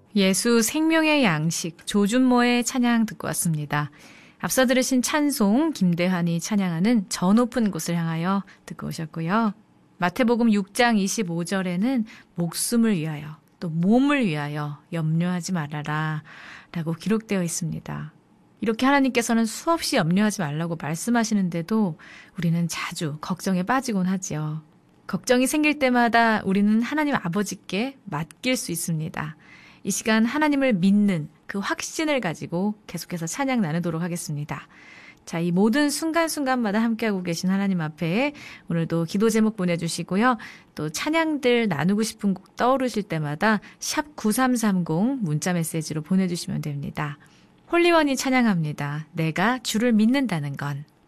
예수 생명의 양식 조준모의 찬양 듣고 왔습니다. 앞서 들으신 찬송 김대환이 찬양하는 저 높은 곳을 향하여 듣고 오셨고요. 마태복음 6장 25절에는 목숨을 위하여 또 몸을 위하여 염려하지 말아라 라고 기록되어 있습니다. 이렇게 하나님께서는 수없이 염려하지 말라고 말씀하시는데도 우리는 자주 걱정에 빠지곤 하지요. 걱정이 생길 때마다 우리는 하나님 아버지께 맡길 수 있습니다. 이 시간 하나님을 믿는 그 확신을 가지고 계속해서 찬양 나누도록 하겠습니다. 자, 이 모든 순간순간마다 함께하고 계신 하나님 앞에 오늘도 기도 제목 보내주시고요. 또 찬양들 나누고 싶은 곡 떠오르실 때마다 샵 9330 문자 메시지로 보내주시면 됩니다. 홀리원이 찬양합니다. 내가 주를 믿는다는 건.